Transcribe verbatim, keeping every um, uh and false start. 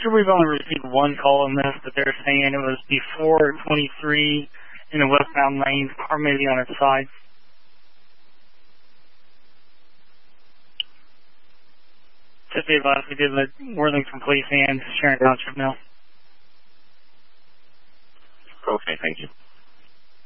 sure we've only received one call on this, but they're saying it was before twenty-three in the westbound lane, or maybe on its side. Just be advised, we did let Worthington Police and Sharon Township know. Okay, thank you.